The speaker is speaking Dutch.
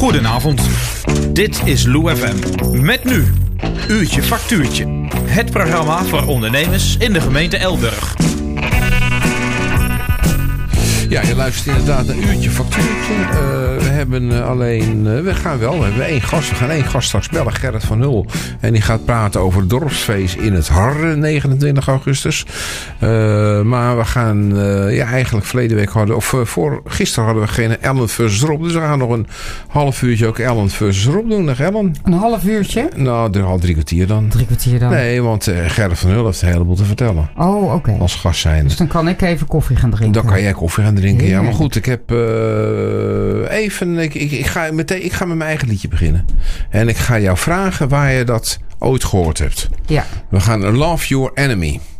Goedenavond, dit is Lou FM. Met nu, Uurtje Factuurtje. Het programma voor ondernemers in de gemeente Elburg. Ja, je luistert inderdaad naar Uurtje Factuurtje. We hebben één gast. We gaan één gast straks bellen, Gerrit van Hul. En die gaat praten over het dorpsfeest in het Harre, 29 augustus. Maar we gaan, eigenlijk gisteren hadden we geen Ellen versus Rob. Dus we gaan nog een half uurtje ook Ellen versus Rob doen. Dag Ellen. Een half uurtje? Nou, al 3 kwartier dan. 3 kwartier dan? Nee, want Gerrit van Hul heeft een heleboel te vertellen. Oh, oké. Als gast zijn. Dus dan kan ik even koffie gaan drinken. Dan kan jij koffie gaan drinken, ja. Maar goed, ik heb ik ga met mijn eigen liedje beginnen. En ik ga jou vragen waar je dat ooit gehoord hebt. Ja. We gaan Love Your Enemy.